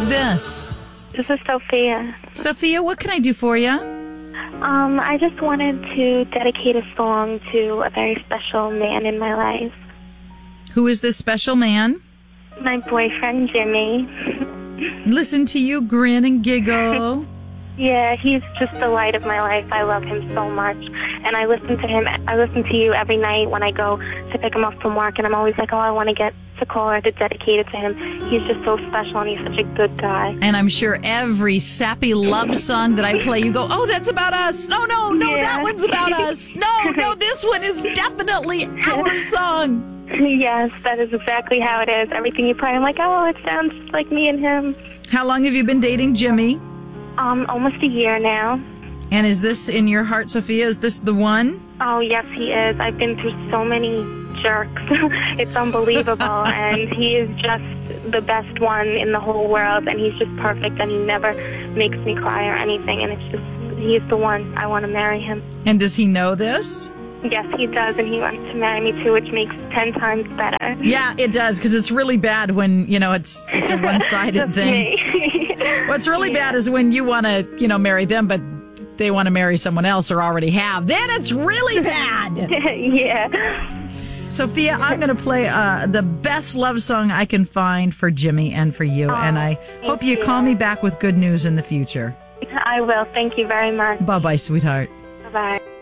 this? This is Sophia. Sophia, what can I do for you? I just wanted to dedicate a song to a very special man in my life. Who is this special man? My boyfriend, Jimmy. Listen to you grin and giggle. Yeah, he's just the light of my life. I love him so much. And I listen to you every night when I go to pick him up from work, and I'm always like, oh, I want to get to call her to dedicate it to him. He's just so special, and he's such a good guy. And I'm sure every sappy love song that I play, you go, oh, that's about us. No, yeah. That one's about us. No, this one is definitely our song. Yes, that is exactly how it is. Everything you play, I'm like, oh, it sounds like me and him. How long have you been dating Jimmy? Almost a year now. And is this in your heart, Sophia? Is this the one? Oh, yes, he is. I've been through so many jerks. It's unbelievable. And he is just the best one in the whole world. And he's just perfect. And he never makes me cry or anything. And it's just, he's the one. I want to marry him. And does he know this? Yes, he does. And he wants to marry me, too, which makes 10 times better. Yeah, it does. Because it's really bad when, it's a one-sided thing. What's really bad is when you want to, marry them, but they want to marry someone else or already have. Then it's really bad. Yeah. Sophia, I'm going to play the best love song I can find for Jimmy and for you. And I hope you call me back with good news in the future. I will. Thank you very much. Bye-bye, sweetheart. Bye-bye.